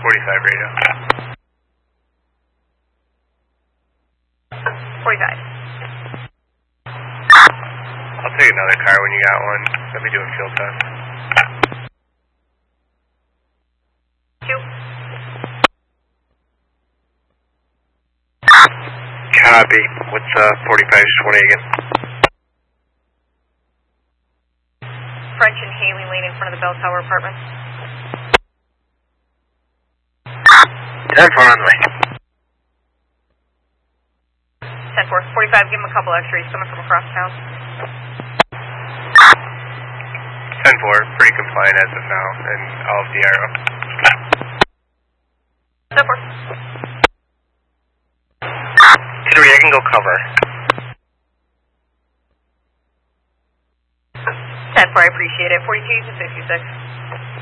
45 radio. 45. I'll take another car when you got one. I'll be doing field test. 2. Copy. What's 45-20 again? French and Haley Lane in front of the Bell Tower Apartments. 10 for runway. 10-4. 45, give him a couple extra. He's coming from across town. 10-4, pretty compliant as of now, and all of the arrow. 10-4. 3, I can go cover. 10-4, I appreciate it. 42 to 66.